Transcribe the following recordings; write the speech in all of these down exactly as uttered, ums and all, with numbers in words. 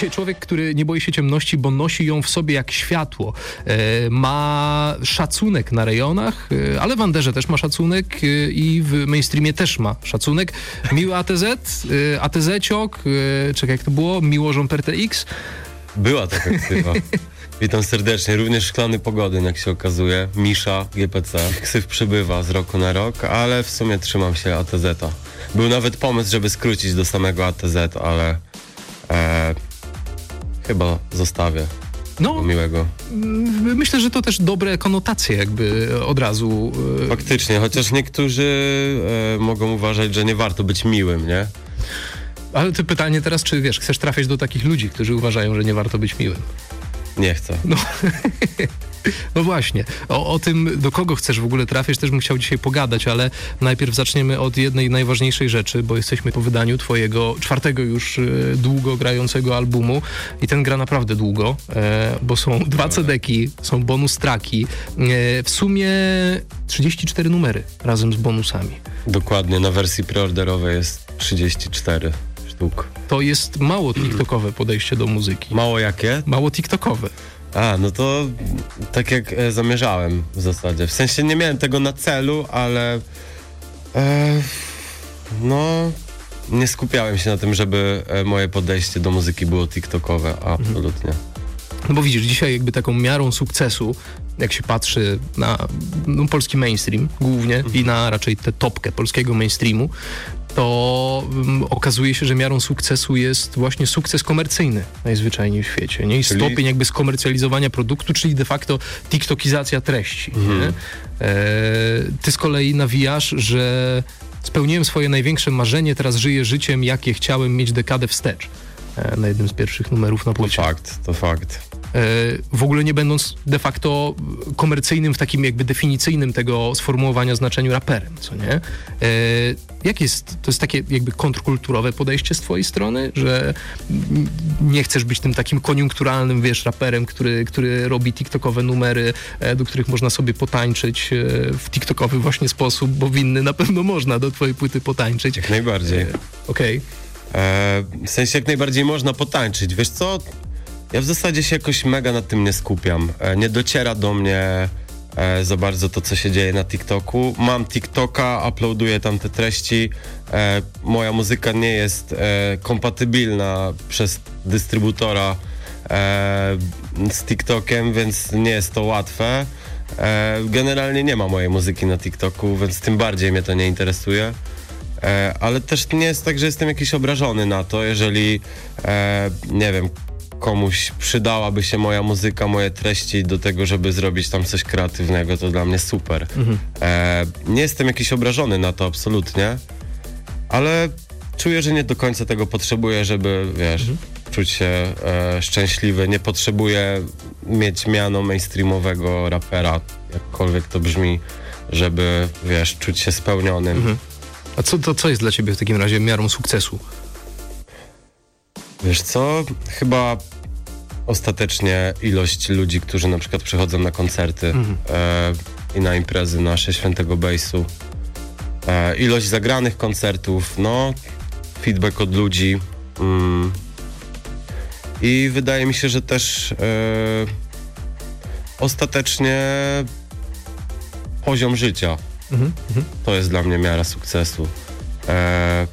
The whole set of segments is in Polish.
Dzisiaj człowiek, który nie boi się ciemności, bo nosi ją w sobie jak światło. E, ma szacunek na rejonach, e, ale w Anderze też ma szacunek e, i w mainstreamie też ma szacunek. Miły A T Z, e, A T Z-ciok, e, czekaj jak to było, Miłożą per T X. Była taka ksywa. Witam serdecznie. Również Szklany Pogodyn, jak się okazuje. Misza, G P C. Ksyw przybywa z roku na rok, ale w sumie trzymam się A T Z-a. Był nawet pomysł, żeby skrócić do samego A T Z, ale e, chyba zostawię. No, Miłego. Myślę, że to też dobre konotacje jakby od razu. Faktycznie, chociaż niektórzy e, mogą uważać, że nie warto być miłym, nie? Ale to pytanie teraz, czy wiesz, chcesz trafiać do takich ludzi, którzy uważają, że nie warto być miłym? Nie chcę. No, no właśnie. O, o tym, do kogo chcesz w ogóle trafiać, też bym chciał dzisiaj pogadać, ale najpierw zaczniemy od jednej najważniejszej rzeczy, bo jesteśmy po wydaniu twojego czwartego już e, długo grającego albumu i ten gra naprawdę długo, e, bo są dwa cedeki, są bonus traki, e, w sumie trzydzieści cztery numery razem z bonusami. Dokładnie, na wersji preorderowej jest trzydzieści cztery sztuk. To jest mało tiktokowe podejście do muzyki. Mało jakie? Mało tiktokowe. A, no to tak jak e, zamierzałem w zasadzie. W sensie nie miałem tego na celu, ale e, no nie skupiałem się na tym, żeby e, moje podejście do muzyki było tiktokowe. Absolutnie. No bo widzisz, dzisiaj jakby taką miarą sukcesu, jak się patrzy na no, polski mainstream głównie mhm. i na raczej tę topkę polskiego mainstreamu, to um, okazuje się, że miarą sukcesu jest właśnie sukces komercyjny najzwyczajniej w świecie, nie? I czyli... stopień jakby skomercjalizowania produktu, czyli de facto tiktokizacja treści. Mhm. Nie? E, ty z kolei nawijasz, że spełniłem swoje największe marzenie, teraz żyję życiem, jakie chciałem mieć dekadę wstecz. E, na jednym z pierwszych numerów na płycie. To fakt, to fakt. W ogóle nie będąc de facto komercyjnym w takim jakby definicyjnym tego sformułowania znaczeniu raperem, co nie? Jak jest, to jest takie jakby kontrkulturowe podejście z twojej strony, że nie chcesz być tym takim koniunkturalnym, wiesz, raperem, który, który robi tiktokowe numery, do których można sobie potańczyć w tiktokowy właśnie sposób, bo w inny na pewno można do twojej płyty potańczyć. Jak najbardziej. Okej. Okay. W sensie jak najbardziej można potańczyć. Wiesz co? Ja w zasadzie się jakoś mega nad tym nie skupiam. E, nie dociera do mnie e, za bardzo to, co się dzieje na TikToku. Mam TikToka, uploaduję tam te treści. E, moja muzyka nie jest e, kompatybilna przez dystrybutora e, z TikTokiem, więc nie jest to łatwe. E, generalnie nie ma mojej muzyki na TikToku, więc tym bardziej mnie to nie interesuje. E, ale też nie jest tak, że jestem jakiś obrażony na to, jeżeli e, nie wiem, komuś przydałaby się moja muzyka, moje treści do tego, żeby zrobić tam coś kreatywnego, to dla mnie super. Mhm. E, nie jestem jakiś obrażony na to, absolutnie, ale czuję, że nie do końca tego potrzebuję, żeby, wiesz, mhm. czuć się e, szczęśliwy. Nie potrzebuję mieć miano mainstreamowego rapera, jakkolwiek to brzmi, żeby, wiesz, czuć się spełnionym. Mhm. A co, to, co jest dla ciebie w takim razie miarą sukcesu? Wiesz co? Chyba ostatecznie ilość ludzi, którzy na przykład przychodzą na koncerty mhm. e, i na imprezy nasze Świętego Bejsu. E, ilość zagranych koncertów, no, feedback od ludzi. Mm. I wydaje mi się, że też e, ostatecznie poziom życia. Mhm. To jest dla mnie miara sukcesu. E,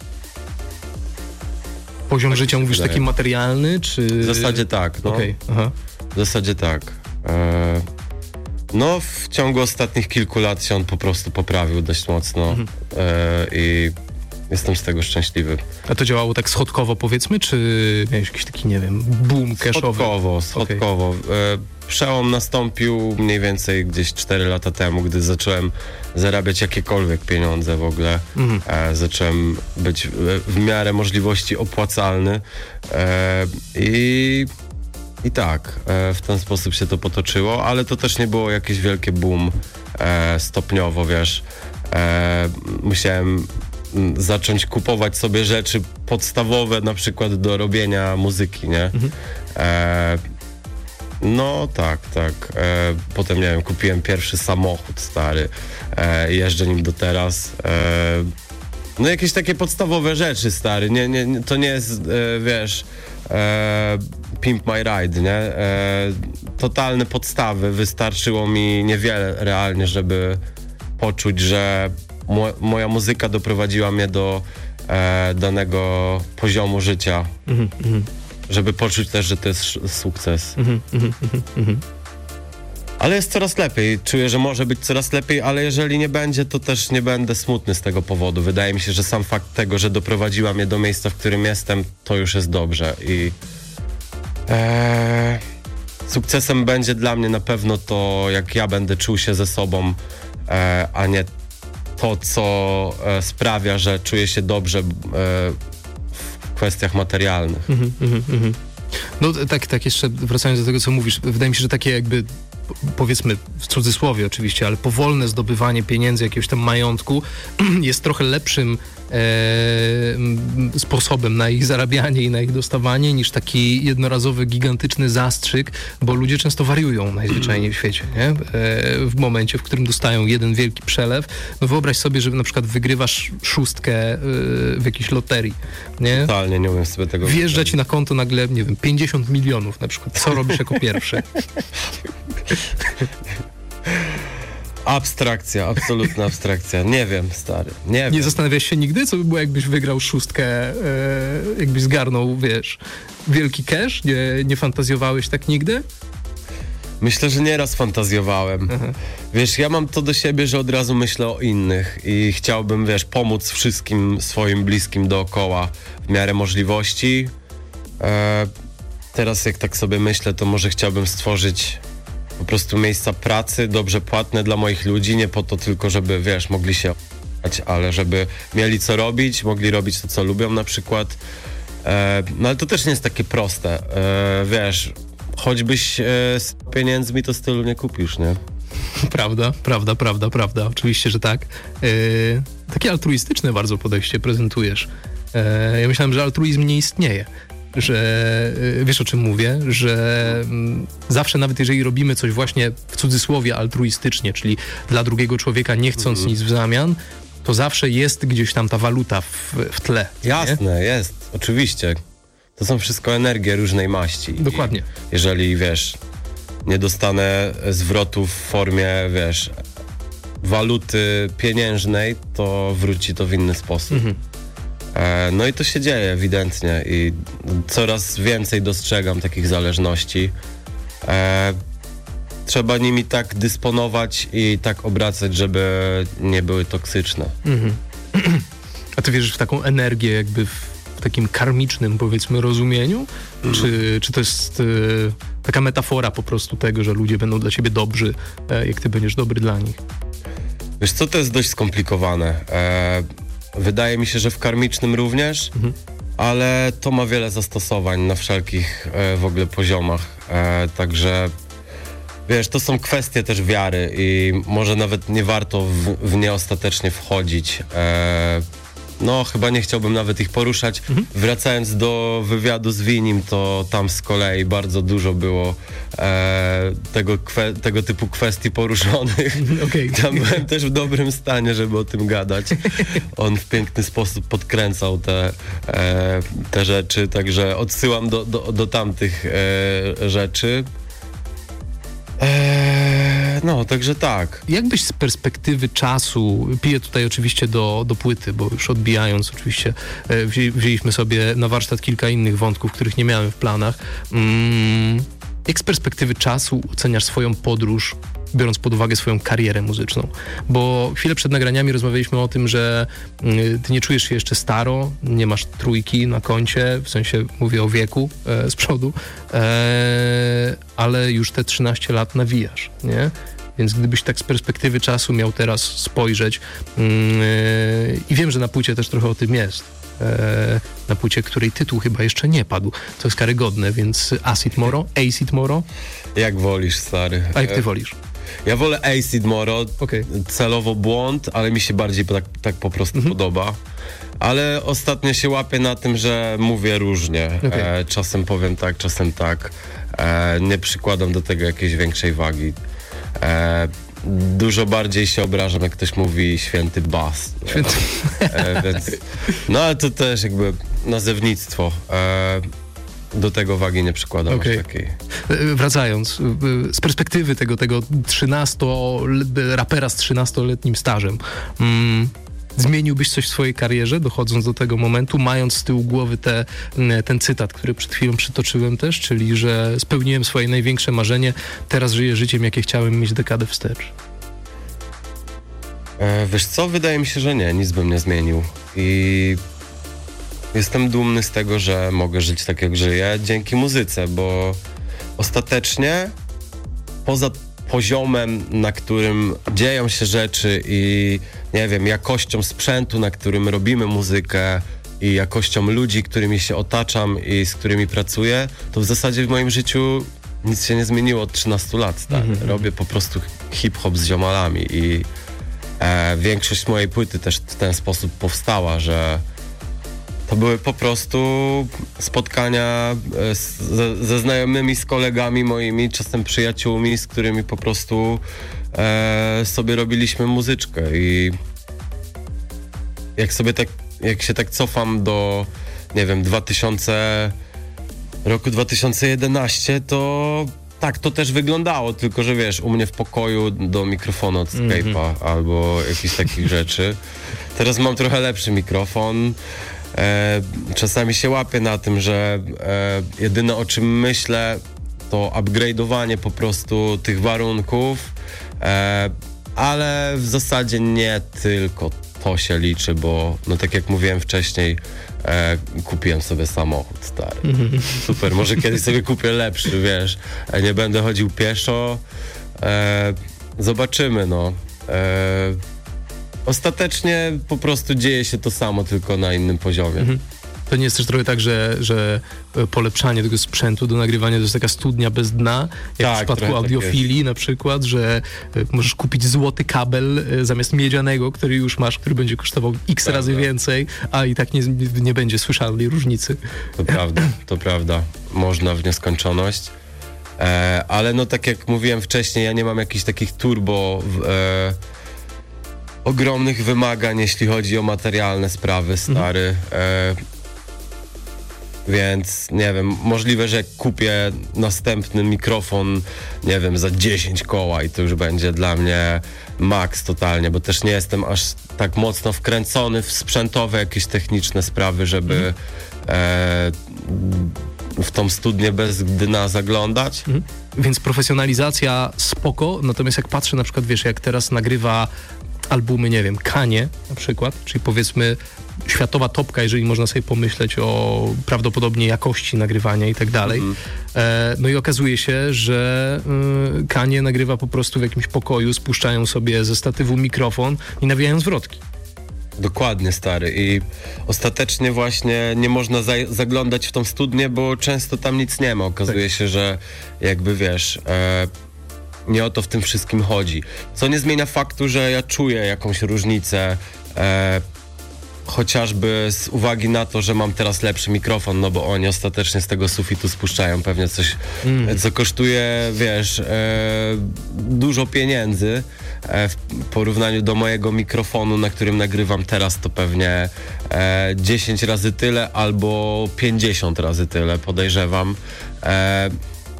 Poziom tak życia mówisz wydaje. taki materialny, czy... W zasadzie tak, no. Okay. Aha. W zasadzie tak. E, no, w ciągu ostatnich kilku lat się on po prostu poprawił dość mocno mhm. e, i jestem z tego szczęśliwy. A to działało tak schodkowo, powiedzmy, czy miałeś jakiś taki, nie wiem, boom cashowy? Schodkowo, schodkowo. Okay. E, przełom nastąpił mniej więcej gdzieś cztery lata temu, gdy zacząłem zarabiać jakiekolwiek pieniądze w ogóle. Mhm. E, zacząłem być w, w miarę możliwości opłacalny e, i, i tak, e, w ten sposób się to potoczyło, ale to też nie było jakieś wielkie boom e, stopniowo, wiesz. E, musiałem zacząć kupować sobie rzeczy podstawowe, na przykład do robienia muzyki, nie? Mhm. E, no tak, tak. E, potem, nie wiem, kupiłem pierwszy samochód stary. E, jeżdżę nim do teraz. E, No jakieś takie podstawowe rzeczy, stary. Nie, nie, nie, to nie jest, e, wiesz, e, Pimp My Ride, nie? E, totalne podstawy. Wystarczyło mi niewiele realnie, żeby poczuć, że mo- moja muzyka doprowadziła mnie do e, danego poziomu życia. Mm-hmm. Żeby poczuć też, że to jest sukces. Mm-hmm, mm-hmm, mm-hmm. Ale jest coraz lepiej. Czuję, że może być coraz lepiej, ale jeżeli nie będzie, to też nie będę smutny z tego powodu. Wydaje mi się, że sam fakt tego, że doprowadziła mnie do miejsca, w którym jestem, to już jest dobrze. I ee, sukcesem będzie dla mnie na pewno to, jak ja będę czuł się ze sobą, e, a nie to, co e, sprawia, że czuję się dobrze e, w kwestiach materialnych. Mm-hmm, mm-hmm. No tak, tak jeszcze wracając do tego, co mówisz, wydaje mi się, że takie jakby, powiedzmy w cudzysłowie oczywiście, ale powolne zdobywanie pieniędzy, jakiegoś tam majątku jest trochę lepszym e, sposobem na ich zarabianie i na ich dostawanie niż taki jednorazowy, gigantyczny zastrzyk, bo ludzie często wariują najzwyczajniej w świecie, nie? E, w momencie, w którym dostają jeden wielki przelew. No wyobraź sobie, że na przykład wygrywasz szóstkę e, w jakiejś loterii, nie? Totalnie nie umiem sobie tego wjeżdża wyobrazić. Ci na konto nagle, nie wiem, pięćdziesiąt milionów na przykład. Co robisz jako pierwszy? Abstrakcja, absolutna abstrakcja. Nie wiem, stary, nie wiem. Nie zastanawiałeś się nigdy, co by było, jakbyś wygrał szóstkę, e, jakbyś zgarnął, wiesz, wielki cash? Nie, nie fantazjowałeś tak nigdy? Myślę, że nieraz fantazjowałem. Aha. Wiesz, ja mam to do siebie, że od razu myślę o innych i chciałbym, wiesz, pomóc wszystkim swoim bliskim dookoła w miarę możliwości. E, teraz jak tak sobie myślę, to może chciałbym stworzyć po prostu miejsca pracy dobrze płatne dla moich ludzi, nie po to tylko, żeby, wiesz, mogli się o***ać, ale żeby mieli co robić, mogli robić to, co lubią na przykład. E, no ale to też nie jest takie proste. E, wiesz, choćbyś e, z pieniędzmi to stylu nie kupisz, nie? Prawda, prawda, prawda, prawda. Oczywiście, że tak. E, takie altruistyczne bardzo podejście prezentujesz. E, ja myślałem, że altruizm nie istnieje. Że wiesz, o czym mówię, że m, zawsze nawet jeżeli robimy coś właśnie w cudzysłowie altruistycznie, czyli dla drugiego człowieka nie chcąc mm. nic w zamian, to zawsze jest gdzieś tam ta waluta w, w tle. Jasne, nie? Jest, oczywiście. To są wszystko energie różnej maści. Dokładnie. I jeżeli, wiesz, nie dostanę zwrotu w formie, wiesz, waluty pieniężnej, to wróci to w inny sposób. Mm-hmm. No i to się dzieje ewidentnie i coraz więcej dostrzegam takich zależności. E, trzeba nimi tak dysponować i tak obracać, żeby nie były toksyczne. Mm-hmm. A ty wierzysz w taką energię jakby w, w takim karmicznym, powiedzmy, rozumieniu? Mm. Czy, czy to jest e, taka metafora po prostu tego, że ludzie będą dla ciebie dobrzy, e, jak ty będziesz dobry dla nich? Wiesz co, to jest dość skomplikowane. E, Wydaje mi się, że w karmicznym również, mhm. ale to ma wiele zastosowań na wszelkich e, w ogóle poziomach. E, także wiesz, to są kwestie też wiary i może nawet nie warto w, w nie ostatecznie wchodzić. E, no, chyba nie chciałbym nawet ich poruszać. Mhm. Wracając do wywiadu z Winim, to tam z kolei bardzo dużo było e, tego, kwe, tego typu kwestii poruszonych. Okay. Tam byłem też w dobrym stanie, żeby o tym gadać. On w piękny sposób podkręcał te, e, te rzeczy, także odsyłam do, do, do tamtych e, rzeczy. Eee, no, także tak. Jakbyś z perspektywy czasu, piję tutaj oczywiście do, do płyty, bo już odbijając oczywiście e, wzię, wzięliśmy sobie na warsztat kilka innych wątków, których nie miałem w planach. Mm, jak z perspektywy czasu oceniasz swoją podróż, biorąc pod uwagę swoją karierę muzyczną? Bo chwilę przed nagraniami rozmawialiśmy o tym, że y, ty nie czujesz się jeszcze staro, nie masz trójki na koncie, w sensie mówię o wieku e, z przodu, e, ale już te trzynaście lat nawijasz, nie? Więc gdybyś tak z perspektywy czasu miał teraz spojrzeć yy, i wiem, że na płycie też trochę o tym jest, yy, na płycie, której tytuł chyba jeszcze nie padł, to jest karygodne, więc Acid Moro, Acid Moro. Jak wolisz, stary. A jak ty wolisz? Ja wolę Acid Moro, okay. Celowo błąd, ale mi się bardziej tak, tak po prostu mhm. podoba. Ale ostatnio się łapię na tym, że mówię różnie. Okay. E, czasem powiem tak, czasem tak. E, nie przykładam do tego jakiejś większej wagi. E, dużo bardziej się obrażam, jak ktoś mówi święty bas. Święty... E, więc, no ale to też jakby nazewnictwo. E, do tego wagi nie przykładam okay. aż takiej. Wracając, z perspektywy tego, tego trzynasto, rapera z trzynastoletnim stażem, mm, zmieniłbyś coś w swojej karierze, dochodząc do tego momentu, mając z tyłu głowy te, ten cytat, który przed chwilą przytoczyłem też, czyli że spełniłem swoje największe marzenie, teraz żyję życiem, jakie chciałem mieć dekadę wstecz. E, wiesz co, wydaje mi się, że nie, nic bym nie zmienił. I jestem dumny z tego, że mogę żyć tak, jak żyję, dzięki muzyce, bo ostatecznie poza poziomem, na którym dzieją się rzeczy i nie wiem, jakością sprzętu, na którym robimy muzykę i jakością ludzi, którymi się otaczam i z którymi pracuję, to w zasadzie w moim życiu nic się nie zmieniło od trzynastu lat. Tak? Mm-hmm. Robię po prostu hip-hop z ziomalami i e, większość mojej płyty też w ten sposób powstała, że to były po prostu spotkania z, ze, ze znajomymi, z kolegami moimi, czasem przyjaciółmi, z którymi po prostu e, sobie robiliśmy muzyczkę i jak sobie tak, jak się tak cofam do, nie wiem, dwa tysiące, roku dwa tysiące jedenaście, to tak, to też wyglądało, tylko że wiesz, u mnie w pokoju do mikrofonu od Skype'a mm-hmm. albo jakichś takich rzeczy. Teraz mam trochę lepszy mikrofon. E, czasami się łapię na tym, że e, jedyne o czym myślę to upgrade'owanie po prostu tych warunków, e, ale w zasadzie nie tylko to się liczy, bo no tak jak mówiłem wcześniej, e, kupiłem sobie samochód stary. Mm-hmm. Super, może kiedyś sobie kupię lepszy, wiesz, e, nie będę chodził pieszo, e, zobaczymy no. E, Ostatecznie po prostu dzieje się to samo, tylko na innym poziomie. Mhm. To nie jest też trochę tak, że, że polepszanie tego sprzętu do nagrywania to jest taka studnia bez dna, jak tak, w przypadku audiofilii tak na przykład, że możesz kupić złoty kabel zamiast miedzianego, który już masz, który będzie kosztował x prawda. razy więcej, a i tak nie, nie będzie słyszalnej różnicy. To prawda, to prawda. Można w nieskończoność. E, ale no tak jak mówiłem wcześniej, ja nie mam jakichś takich turbo... E, ogromnych wymagań, jeśli chodzi o materialne sprawy, stary. Mhm. E, więc nie wiem, możliwe, że kupię następny mikrofon, nie wiem, za dziesięć koła i to już będzie dla mnie maks totalnie, bo też nie jestem aż tak mocno wkręcony w sprzętowe jakieś techniczne sprawy, żeby mhm. e, w tą studnię bez dna zaglądać. Mhm. Więc profesjonalizacja spoko, natomiast jak patrzę na przykład, wiesz, jak teraz nagrywa albumy, nie wiem, Kanye na przykład, czyli powiedzmy światowa topka, jeżeli można sobie pomyśleć o prawdopodobnie jakości nagrywania i tak dalej. Mm. E, no i okazuje się, że y, Kanye nagrywa po prostu w jakimś pokoju, spuszczają sobie ze statywu mikrofon i nawijają zwrotki. Dokładnie, stary. I ostatecznie właśnie nie można za- zaglądać w tą studnię, bo często tam nic nie ma. Okazuje tak. się, że jakby wiesz... E, nie o to w tym wszystkim chodzi. Co nie zmienia faktu, że ja czuję jakąś różnicę, e, chociażby z uwagi na to, że mam teraz lepszy mikrofon, no bo oni ostatecznie z tego sufitu spuszczają pewnie coś, mm. co kosztuje, wiesz, e, dużo pieniędzy. E, w porównaniu do mojego mikrofonu, na którym nagrywam teraz, to pewnie e, dziesięć razy tyle albo pięćdziesiąt razy tyle, podejrzewam. E,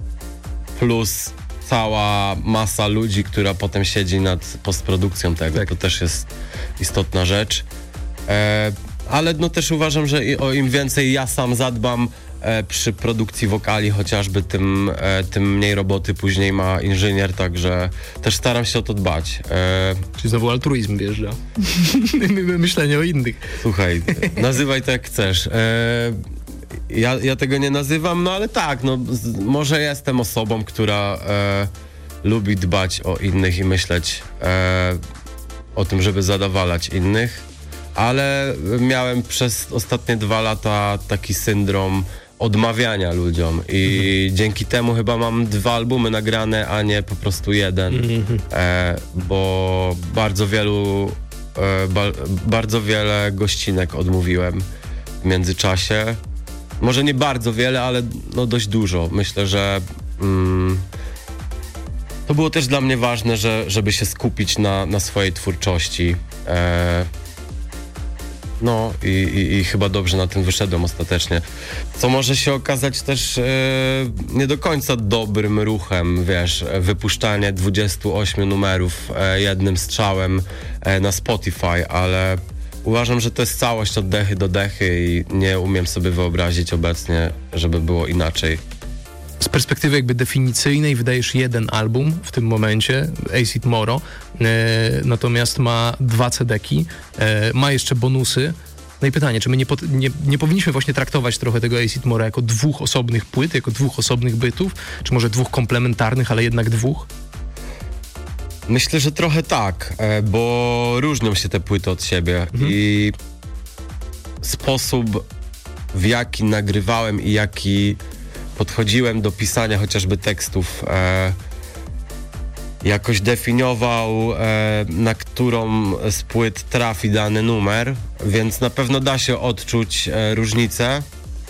plus cała masa ludzi, która potem siedzi nad postprodukcją tego. Tak. To też jest istotna rzecz. E, ale no też uważam, że i, o im więcej ja sam zadbam e, przy produkcji wokali chociażby, tym, e, tym mniej roboty później ma inżynier, także też staram się o to dbać. E, Czyli znowu altruizm wjeżdża. Myślenie o innych. Słuchaj, nazywaj to jak chcesz. E, Ja, ja tego nie nazywam, no ale tak, no z, może jestem osobą, która e, lubi dbać o innych i myśleć e, o tym, żeby zadowalać innych, ale miałem przez ostatnie dwa lata taki syndrom odmawiania ludziom i mhm. dzięki temu chyba mam dwa albumy nagrane, a nie po prostu jeden, mhm. e, bo bardzo wielu, e, ba, bardzo wiele gościnek odmówiłem w międzyczasie. Może nie bardzo wiele, ale no dość dużo. Myślę, że mm, to było też dla mnie ważne, że, żeby się skupić na, na swojej twórczości. E, no i, i, i chyba dobrze na tym wyszedłem ostatecznie. Co może się okazać też e, nie do końca dobrym ruchem, wiesz, wypuszczanie dwudziestu ośmiu numerów e, jednym strzałem e, na Spotify, ale uważam, że to jest całość od dechy do dechy i nie umiem sobie wyobrazić obecnie, żeby było inaczej. Z perspektywy jakby definicyjnej wydajesz jeden album w tym momencie, Acid Moro, e, natomiast ma dwa cedeki, e, ma jeszcze bonusy. No i pytanie, czy my nie, po, nie, nie powinniśmy właśnie traktować trochę tego Acid Moro jako dwóch osobnych płyt, jako dwóch osobnych bytów, czy może dwóch komplementarnych, ale jednak dwóch? Myślę, że trochę tak, bo różnią się te płyty od siebie mhm. i sposób, w jaki nagrywałem i jaki podchodziłem do pisania chociażby tekstów, e, jakoś definiował, e, na którą z płyt trafi dany numer, więc na pewno da się odczuć e, różnicę,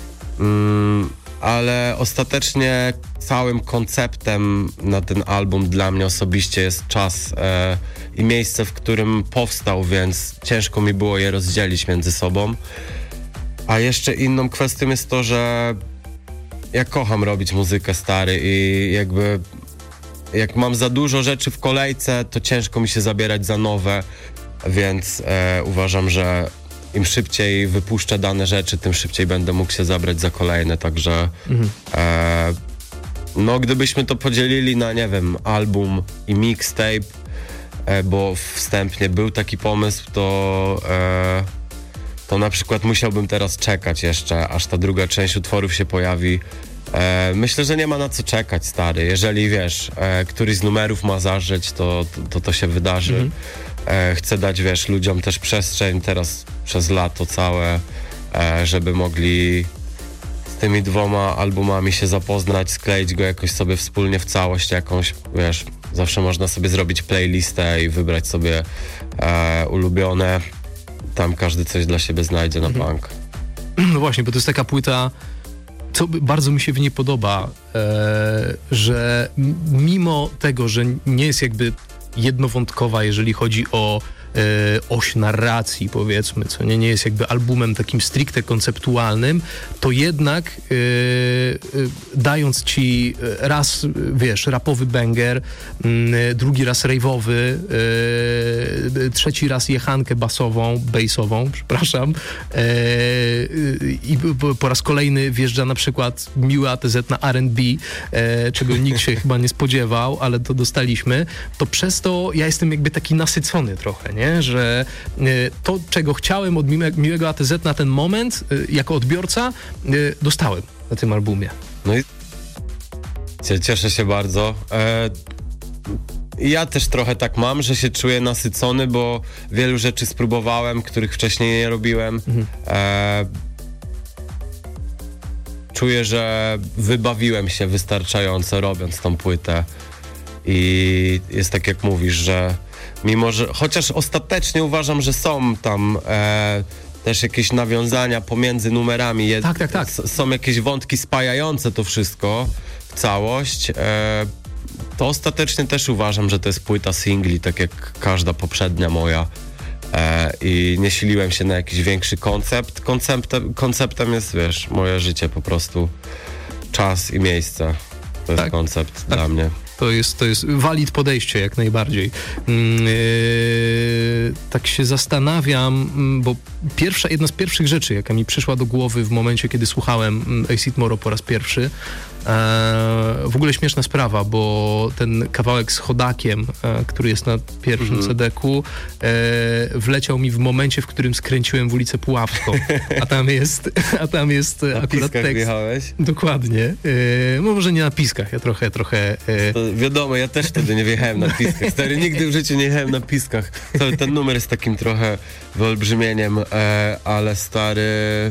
mm, ale ostatecznie całym konceptem na ten album dla mnie osobiście jest czas e, i miejsce, w którym powstał, więc ciężko mi było je rozdzielić między sobą. A jeszcze inną kwestią jest to, że ja kocham robić muzykę, stary, i jakby jak mam za dużo rzeczy w kolejce, to ciężko mi się zabierać za nowe, więc e, uważam, że im szybciej wypuszczę dane rzeczy, tym szybciej będę mógł się zabrać za kolejne, także mhm. e, no gdybyśmy to podzielili na, nie wiem, album i mixtape, e, bo wstępnie był taki pomysł, to e, to na przykład musiałbym teraz czekać jeszcze, aż ta druga część utworów się pojawi. E, myślę, że nie ma na co czekać, stary. Jeżeli, wiesz, e, któryś z numerów ma zażyć, to to, to się wydarzy. Mhm. E, chcę dać, wiesz, ludziom też przestrzeń teraz przez lato całe, e, żeby mogli z tymi dwoma albumami się zapoznać, skleić go jakoś sobie wspólnie w całość jakąś, wiesz, zawsze można sobie zrobić playlistę i wybrać sobie e, ulubione. Tam każdy coś dla siebie znajdzie na mhm. bank. No właśnie, bo to jest taka płyta, co bardzo mi się w niej podoba, e, że mimo tego, że nie jest jakby jednowątkowa, jeżeli chodzi o e, oś narracji, powiedzmy, co nie, nie jest jakby albumem takim stricte konceptualnym, to jednak e, e, dając ci raz, wiesz, rapowy banger, m, drugi raz rave'owy, e, trzeci raz jechankę basową, bassową, przepraszam, e, i po raz kolejny wjeżdża na przykład miły A T Z na R and B, e, czego nikt się chyba nie spodziewał, ale to dostaliśmy, to przez to ja jestem jakby taki nasycony trochę, nie? Że e, to, czego chciałem od miłe, miłego A T Z na ten moment, e, jako odbiorca, e, dostałem na tym albumie. No i cieszę się bardzo. E, ja też trochę tak mam, że się czuję nasycony, bo wielu rzeczy spróbowałem, których wcześniej nie robiłem. Mhm. E, czuję, że wybawiłem się wystarczająco, robiąc tą płytę. I jest tak, jak mówisz, że mimo, że chociaż ostatecznie uważam, że są tam e, też jakieś nawiązania pomiędzy numerami, je, tak, tak, tak. S- są jakieś wątki spajające to wszystko w całość, e, to ostatecznie też uważam, że to jest płyta singli, tak jak każda poprzednia moja. E, I nie siliłem się na jakiś większy koncept. Konceptem, konceptem jest, wiesz, moje życie po prostu. Czas i miejsce. To jest tak, koncept tak. dla mnie. To jest, to jest valid podejście jak najbardziej. Yy, tak się zastanawiam, bo pierwsza, jedna z pierwszych rzeczy, jaka mi przyszła do głowy w momencie, kiedy słuchałem Acid Moro po raz pierwszy, w ogóle śmieszna sprawa, bo ten kawałek z Chodakiem, który jest na pierwszym mm. cedeku, wleciał mi w momencie, w którym skręciłem w ulicę Puławską, a tam jest, a tam jest na akurat tekst. Wjechałeś? Dokładnie. No może nie na piskach, ja trochę, trochę... To wiadomo, ja też wtedy nie wjechałem na piskach. Stary, nigdy w życiu nie jechałem na piskach. To, ten numer jest takim trochę wyolbrzymieniem, ale stary...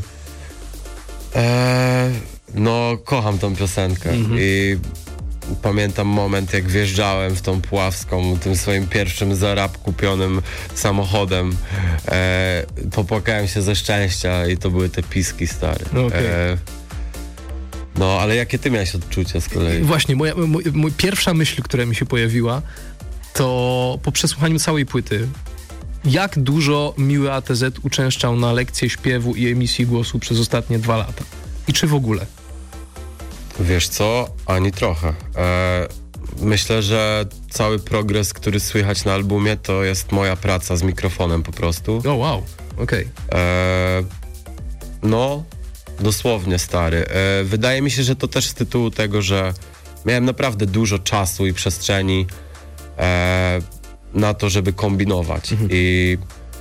E, no, kocham tą piosenkę mm-hmm. i pamiętam moment, jak wjeżdżałem w tą Puławską tym swoim pierwszym za rap kupionym samochodem. E, popłakałem się ze szczęścia i to były te piski, stare. Okay. E, No, ale jakie ty miałeś odczucia z kolei? Właśnie, moja, moja, moja pierwsza myśl, która mi się pojawiła, to po przesłuchaniu całej płyty, jak dużo Miły A T Z uczęszczał na lekcje śpiewu i emisji głosu przez ostatnie dwa lata. I czy w ogóle? Wiesz co? Ani trochę. E, myślę, że cały progres, który słychać na albumie, to jest moja praca z mikrofonem po prostu. O, wow, okej. Okay. No, dosłownie, stary. E, wydaje mi się, że to też z tytułu tego, że miałem naprawdę dużo czasu i przestrzeni e, na to, żeby kombinować. Mhm. I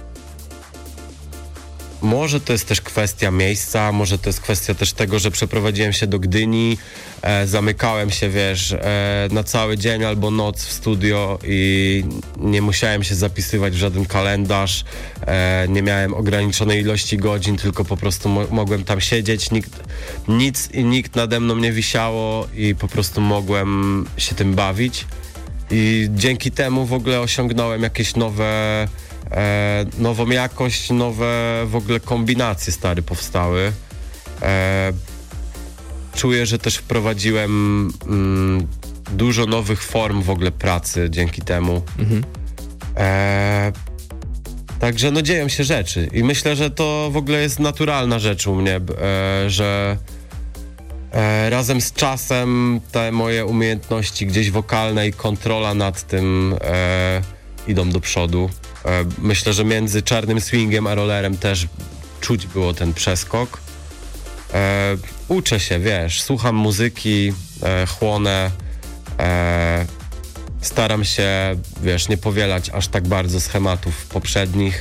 może to jest też kwestia miejsca, może to jest kwestia też tego, że przeprowadziłem się do Gdyni, e, zamykałem się, wiesz, e, na cały dzień albo noc w studio i nie musiałem się zapisywać w żaden kalendarz, e, nie miałem ograniczonej ilości godzin, tylko po prostu mo- mogłem tam siedzieć, nikt, nic i nikt nade mną nie wisiało i po prostu mogłem się tym bawić i dzięki temu w ogóle osiągnąłem jakieś nowe... E, nową jakość, nowe w ogóle kombinacje stare powstały. E, czuję, że też wprowadziłem mm, dużo nowych form w ogóle pracy dzięki temu. Mhm. E, także no dzieją się rzeczy i myślę, że to w ogóle jest naturalna rzecz u mnie, e, że e, razem z czasem te moje umiejętności gdzieś wokalne i kontrola nad tym e, idą do przodu. Myślę, że między Czarnym Swingiem a Rollerem też czuć było ten przeskok. E, uczę się, wiesz, słucham muzyki, e, chłonę, e, staram się, wiesz, nie powielać aż tak bardzo schematów poprzednich.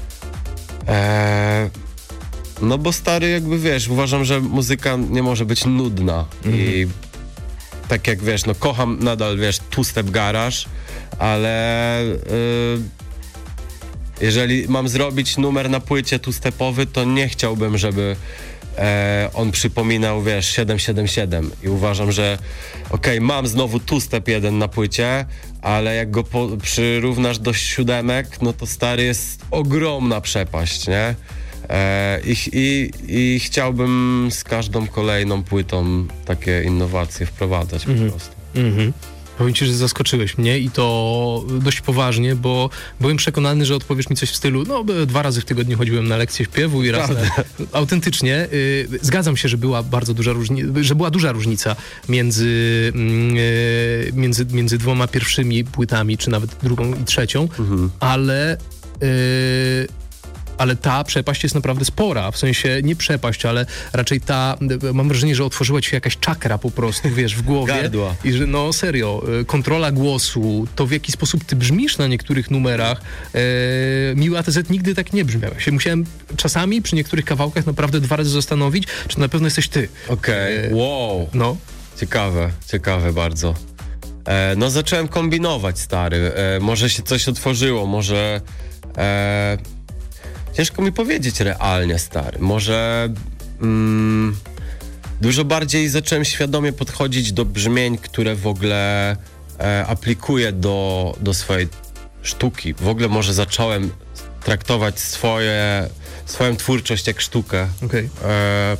E, no bo stary, jakby wiesz, uważam, że muzyka nie może być nudna. Mhm. I tak jak wiesz, no kocham nadal, wiesz, two-step garage, ale... Y, jeżeli mam zrobić numer na płycie two-stepowy, to nie chciałbym, żeby e, on przypominał, wiesz, siedem siedem siedem i uważam, że okej, okay, mam znowu two-step jeden na płycie, ale jak go po, przyrównasz do siódemek, no to stary jest ogromna przepaść, nie? E, i, i, I chciałbym z każdą kolejną płytą takie innowacje wprowadzać mm-hmm. po prostu. Mm-hmm. Powiem ci, że zaskoczyłeś mnie i to dość poważnie, bo byłem przekonany, że odpowiesz mi coś w stylu, no dwa razy w tygodniu chodziłem na lekcję śpiewu i raz na... Autentycznie, y, zgadzam się, że była bardzo duża różnica, że była duża różnica między, y, między, między dwoma pierwszymi płytami, czy nawet drugą i trzecią, mhm. ale... Y, ale ta przepaść jest naprawdę spora, w sensie nie przepaść, ale raczej ta, mam wrażenie, że otworzyła ci się jakaś czakra po prostu, wiesz, w głowie. Gardła. I że no serio, kontrola głosu, to w jaki sposób ty brzmisz na niektórych numerach, e, Miły A T Z nigdy tak nie brzmiał. Ja się musiałem czasami przy niektórych kawałkach naprawdę dwa razy zastanowić, czy na pewno jesteś ty. Okej, okay. e, wow. No. Ciekawe, ciekawe bardzo. E, no zacząłem kombinować, stary. E, może się coś otworzyło, może... E, Ciężko mi powiedzieć realnie, stary. Może mm, dużo bardziej zacząłem świadomie podchodzić do brzmień, które w ogóle e, aplikuję do, do swojej sztuki. W ogóle może zacząłem traktować swoje, swoją twórczość jak sztukę. Okay. E,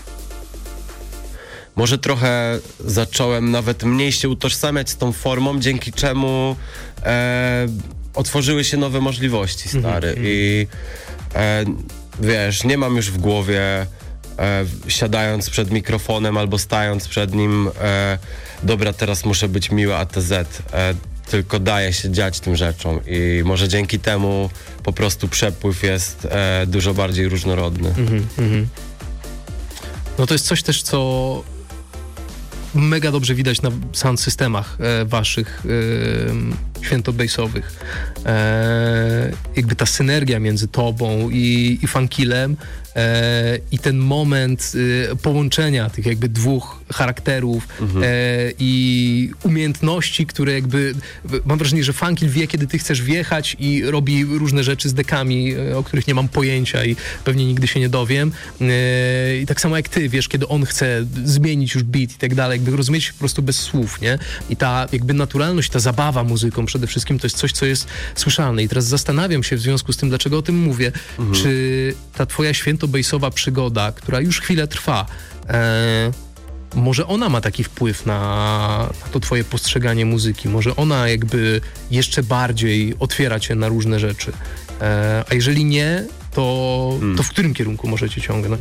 może trochę zacząłem nawet mniej się utożsamiać z tą formą, dzięki czemu e, otworzyły się nowe możliwości, stary. Mm-hmm. I E, wiesz, nie mam już w głowie e, siadając przed mikrofonem albo stając przed nim e, dobra, teraz muszę być Miły A T Z, e, tylko daje się dziać tym rzeczom i może dzięki temu po prostu przepływ jest e, dużo bardziej różnorodny. Mm-hmm, mm-hmm. No to jest coś też, co mega dobrze widać na sound systemach e, waszych e, świętobejsowych. E, jakby ta synergia między tobą i, i Funkilem e, i ten moment e, połączenia tych jakby dwóch charakterów mhm. e, i umiejętności, które jakby, mam wrażenie, że Funkil wie, kiedy ty chcesz wjechać i robi różne rzeczy z dekami, o których nie mam pojęcia i pewnie nigdy się nie dowiem. E, I tak samo jak ty, wiesz, kiedy on chce zmienić już beat i tak dalej, jakby rozumieć po prostu bez słów, nie? I ta jakby naturalność, ta zabawa muzyką przede wszystkim to jest coś, co jest słyszalne. I teraz zastanawiam się w związku z tym, dlaczego o tym mówię, mhm. czy ta twoja świętobejsowa przygoda, która już chwilę trwa, e, może ona ma taki wpływ na, na to twoje postrzeganie muzyki, może ona jakby jeszcze bardziej otwiera cię na różne rzeczy. E, a jeżeli nie, to, hmm. to w którym kierunku możecie ciągnąć?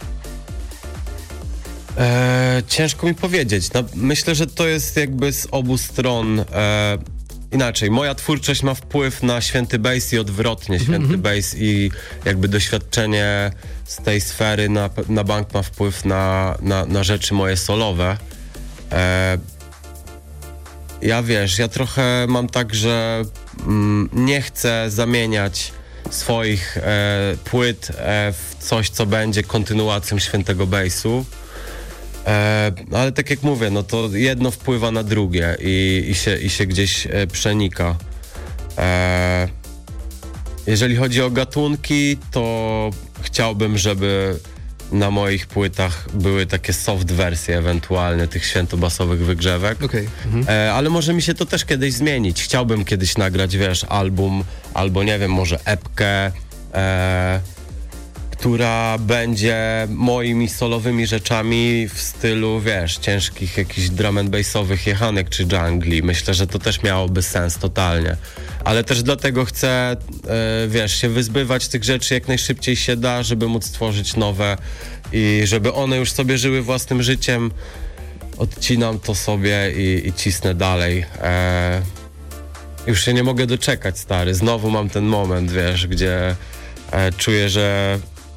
E, ciężko mi powiedzieć. No, myślę, że to jest jakby z obu stron. E, inaczej, moja twórczość ma wpływ na Święty Bass i odwrotnie. Święty mm-hmm. Bass i jakby doświadczenie z tej sfery na, na bank ma wpływ na, na, na rzeczy moje solowe. E, ja wiesz, ja trochę mam tak, że mm, nie chcę zamieniać swoich e, płyt e, w coś, co będzie kontynuacją Świętego Bassu. E, ale tak jak mówię, no to jedno wpływa na drugie i, i, się, i się gdzieś e, przenika. E, jeżeli chodzi o gatunki, to chciałbym, żeby na moich płytach były takie soft wersje ewentualnie tych świętobasowych wygrzewek. Okay. Mhm. E, ale może mi się to też kiedyś zmienić. Chciałbym kiedyś nagrać, wiesz, album albo nie wiem, może epkę, e, która będzie moimi solowymi rzeczami w stylu, wiesz, ciężkich jakichś drum and bassowych jechanek czy jungli. Myślę, że to też miałoby sens totalnie. Ale też dlatego chcę, e, wiesz, się wyzbywać tych rzeczy jak najszybciej się da, żeby móc tworzyć nowe i żeby one już sobie żyły własnym życiem. Odcinam to sobie i, i cisnę dalej. E, już się nie mogę doczekać, stary. Znowu mam ten moment, wiesz, gdzie e, czuję, że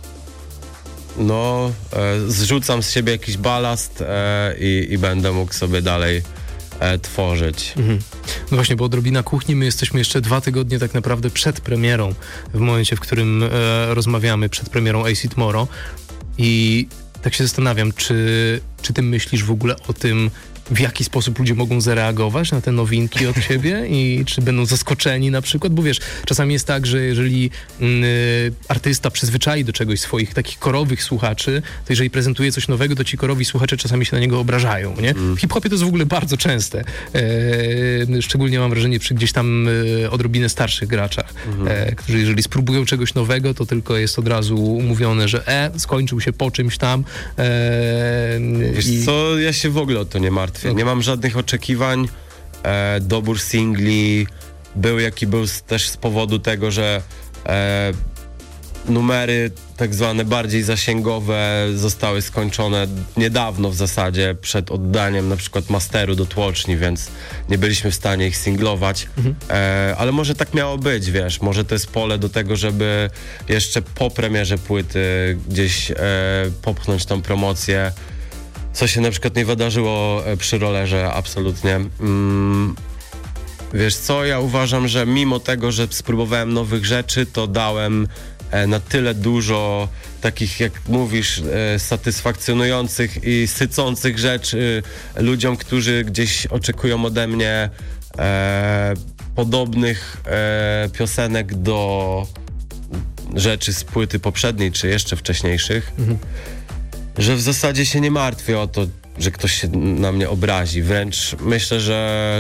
no, e, zrzucam z siebie jakiś balast e, i, i będę mógł sobie dalej e, tworzyć. Mhm. No właśnie, bo Odrobina Kuchni, my jesteśmy jeszcze dwa tygodnie tak naprawdę przed premierą, w momencie, w którym e, rozmawiamy, przed premierą Acid Moro i tak się zastanawiam, czy, czy ty myślisz w ogóle o tym, w jaki sposób ludzie mogą zareagować na te nowinki od ciebie i czy będą zaskoczeni na przykład, bo wiesz, czasami jest tak, że jeżeli y, artysta przyzwyczai do czegoś swoich takich korowych słuchaczy, to jeżeli prezentuje coś nowego, to ci korowi słuchacze czasami się na niego obrażają, nie? Mm. W hip-hopie to jest w ogóle bardzo częste. E, szczególnie mam wrażenie przy gdzieś tam e, odrobinę starszych graczach, mm. e, którzy jeżeli spróbują czegoś nowego, to tylko jest od razu umówione, że e, skończył się po czymś tam. E, Wiesz i... co, ja się w ogóle o to nie martwię. Nie mam żadnych oczekiwań. E, dobór singli był jaki był z, też z powodu tego, że e, numery tak zwane bardziej zasięgowe zostały skończone niedawno w zasadzie przed oddaniem na przykład masteru do tłoczni, więc nie byliśmy w stanie ich singlować. Mhm. E, ale może tak miało być, wiesz, może to jest pole do tego, żeby jeszcze po premierze płyty gdzieś e, popchnąć tą promocję. Co się na przykład nie wydarzyło przy Rollerze, absolutnie. Mm, wiesz co, ja uważam, że mimo tego, że spróbowałem nowych rzeczy, to dałem e, na tyle dużo takich, jak mówisz, e, satysfakcjonujących i sycących rzeczy ludziom, którzy gdzieś oczekują ode mnie e, podobnych e, piosenek do rzeczy z płyty poprzedniej, czy jeszcze wcześniejszych. Mhm. Że w zasadzie się nie martwię o to, że ktoś się na mnie obrazi. Wręcz myślę, że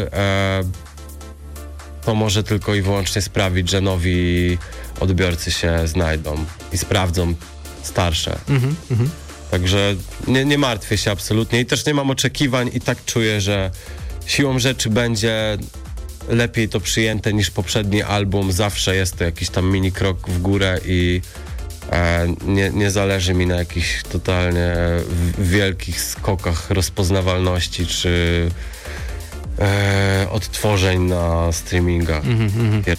e, to może tylko i wyłącznie sprawić, że nowi odbiorcy się znajdą i sprawdzą starsze. Mm-hmm, mm-hmm. Także nie, nie martwię się absolutnie i też nie mam oczekiwań i tak czuję, że siłą rzeczy będzie lepiej to przyjęte niż poprzedni album. Zawsze jest to jakiś tam mini krok w górę i E, nie, nie zależy mi na jakichś totalnie w, wielkich skokach rozpoznawalności czy e, odtworzeń na streamingach. Mm-hmm, mm-hmm.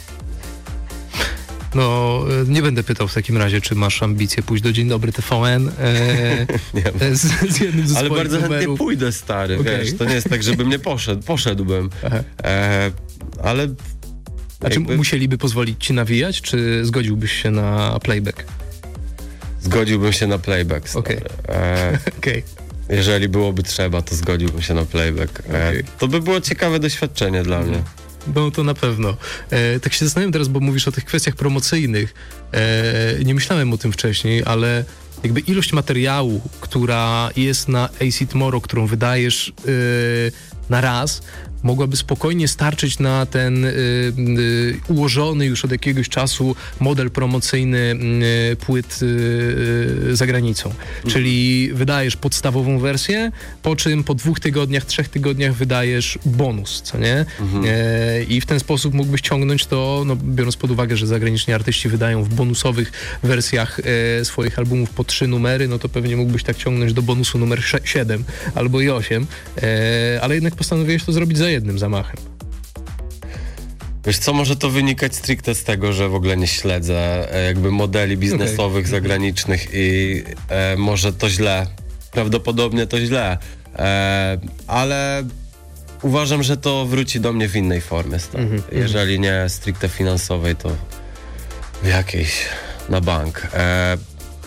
No, nie będę pytał w takim razie, czy masz ambicje pójść do Dzień Dobry T V N e, z, z jednym ze Ale swoich bardzo numerów. chętnie pójdę, stary, okay. Wiesz, to nie jest tak, żebym nie poszedł, poszedłbym, e, ale... A jakby... czy musieliby pozwolić ci nawijać, czy zgodziłbyś się na playback? Zgodziłbym się na playback. Okej. Okay. E, okay. Jeżeli byłoby trzeba, to zgodziłbym się na playback. E, okay. To by było ciekawe doświadczenie dla mnie. No to na pewno. E, tak się zastanawiam teraz, bo mówisz o tych kwestiach promocyjnych. E, nie myślałem o tym wcześniej, ale jakby ilość materiału, która jest na Acid Moro, którą wydajesz e, na raz, mogłaby spokojnie starczyć na ten y, y, ułożony już od jakiegoś czasu model promocyjny y, płyt y, y, za granicą. Mhm. Czyli wydajesz podstawową wersję, po czym po dwóch tygodniach, trzech tygodniach wydajesz bonus, co nie? Mhm. E, I w ten sposób mógłbyś ciągnąć to, no, biorąc pod uwagę, że zagraniczni artyści wydają w bonusowych wersjach e, swoich albumów po trzy numery, no to pewnie mógłbyś tak ciągnąć do bonusu numer siedem albo i osiem, e, ale jednak postanowiłeś to zrobić za jednym zamachem. Wiesz co, może to wynikać stricte z tego, że w ogóle nie śledzę e, jakby modeli biznesowych okay. zagranicznych i e, może to źle, prawdopodobnie to źle, e, ale uważam, że to wróci do mnie w innej formie. Mm-hmm. Jeżeli nie stricte finansowej, to w jakiejś na bank. E,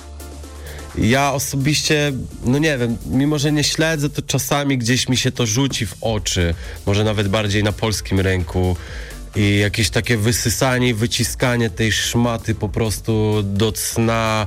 ja osobiście, no nie wiem, mimo że nie śledzę, to czasami gdzieś mi się to rzuci w oczy, może nawet bardziej na polskim rynku i jakieś takie wysysanie i wyciskanie tej szmaty po prostu do cna.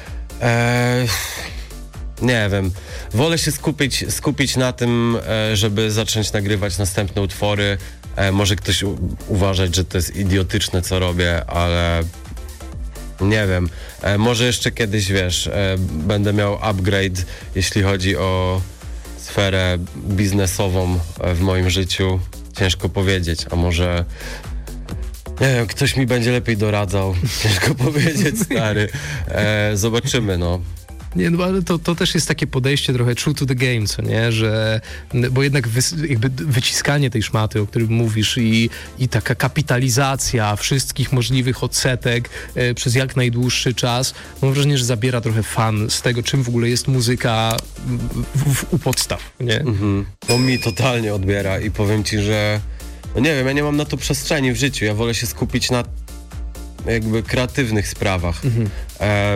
E, nie wiem, wolę się skupić, skupić na tym, e, żeby zacząć nagrywać następne utwory. E, może ktoś u- uważać, że to jest idiotyczne, co robię, ale nie wiem, e, może jeszcze kiedyś, wiesz, e, będę miał upgrade, jeśli chodzi o sferę biznesową e, w moim życiu. Ciężko powiedzieć, a może nie wiem, ktoś mi będzie lepiej doradzał. Ciężko powiedzieć, stary. E, zobaczymy, no. Nie, no ale to, to też jest takie podejście trochę true to the game, co nie, że, bo jednak wy, jakby wyciskanie tej szmaty, o którym mówisz i, i taka kapitalizacja wszystkich możliwych odsetek e, przez jak najdłuższy czas, mam wrażenie, że zabiera trochę fan z tego, czym w ogóle jest muzyka w, w, u podstaw, nie? Mhm. To mi totalnie odbiera i powiem ci, że no nie wiem, ja nie mam na to przestrzeni w życiu, ja wolę się skupić na jakby kreatywnych sprawach. Mhm. E,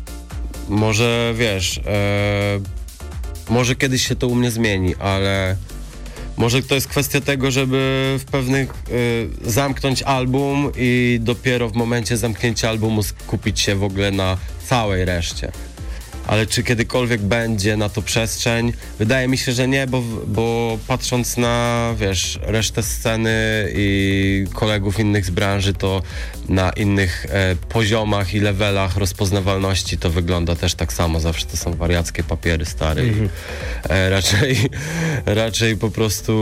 Może, wiesz, e, może kiedyś się to u mnie zmieni, ale może to jest kwestia tego, żeby w pewnych e, zamknąć album i dopiero w momencie zamknięcia albumu skupić się w ogóle na całej reszcie. Ale czy kiedykolwiek będzie na to przestrzeń? Wydaje mi się, że nie, bo, bo patrząc na, wiesz, resztę sceny i kolegów innych z branży, to na innych e, poziomach i levelach rozpoznawalności to wygląda też tak samo. Zawsze to są wariackie papiery stare mm-hmm. i e, raczej, raczej po prostu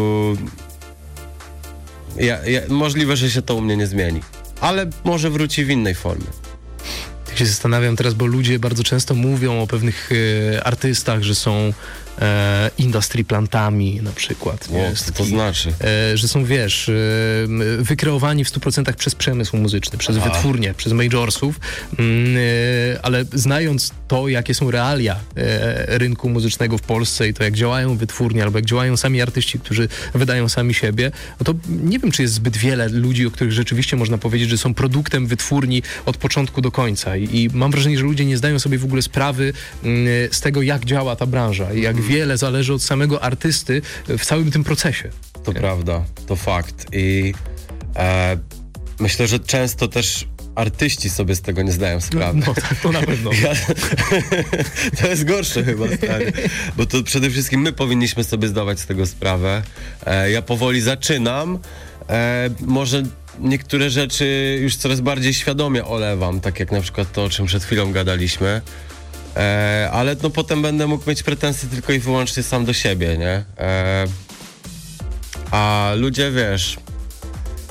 ja, ja, możliwe, że się to u mnie nie zmieni. Ale może wróci w innej formie. Tak się zastanawiam teraz, bo ludzie bardzo często mówią o pewnych e, artystach, że są e, industry plantami na przykład. Nie? O, co to znaczy? E, że są, wiesz, e, wykreowani w stu procentach przez przemysł muzyczny, przez Aha. wytwórnie, przez majorsów, mm, e, ale znając to, jakie są realia e, rynku muzycznego w Polsce i to, jak działają wytwórnie, albo jak działają sami artyści, którzy wydają sami siebie, no to nie wiem, czy jest zbyt wiele ludzi, o których rzeczywiście można powiedzieć, że są produktem wytwórni od początku do końca. I, i mam wrażenie, że ludzie nie zdają sobie w ogóle sprawy mm, z tego, jak działa ta branża i jak mm. wiele zależy od samego artysty w całym tym procesie. To nie? Prawda, to fakt. I e, myślę, że często też artyści sobie z tego nie zdają sprawy. No, no tak, to na pewno. Ja, to jest gorsze chyba, stary. Bo to przede wszystkim my powinniśmy sobie zdawać z tego sprawę. E, ja powoli zaczynam. E, może niektóre rzeczy już coraz bardziej świadomie olewam, tak jak na przykład to, o czym przed chwilą gadaliśmy. E, ale no potem będę mógł mieć pretensje tylko i wyłącznie sam do siebie, nie? E, a ludzie, wiesz,